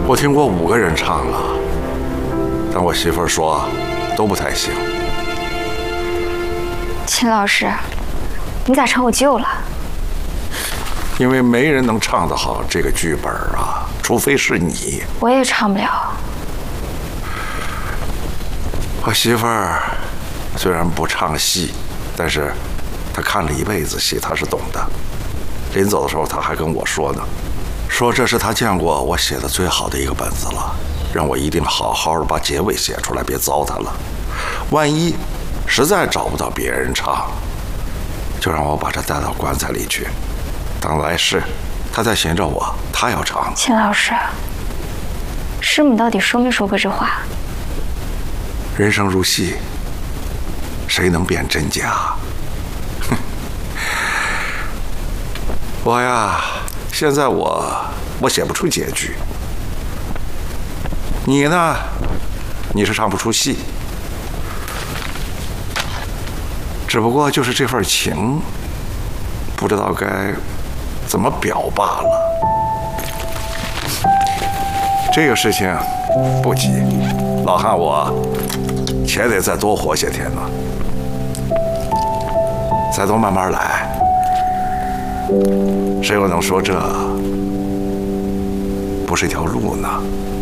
我听过5个人唱了，但我媳妇儿说都不太行。 秦老师，你咋成我舅了？ 因为没人能唱得好这个剧本啊，除非是你。 我也唱不了。 我媳妇儿虽然不唱戏，但是她看了一辈子戏，她是懂的。临走的时候，她还跟我说呢，说这是她见过我写的最好的一个本子了，让我一定好好的把结尾写出来，别糟蹋了。万一实在找不到别人唱，就让我把它带到棺材里去。等来世，他再寻着我，他要唱。 秦老师，师母到底说没说过这话？ 人生如戏，谁能辨真假？哼，我呀，现在我写不出结局。你呢？你是唱不出戏，只不过就是这份情，不知道该怎么表罢了。这个事情不急，老汉我且得再多活些天呢，再多慢慢来。谁又能说这不是一条路呢？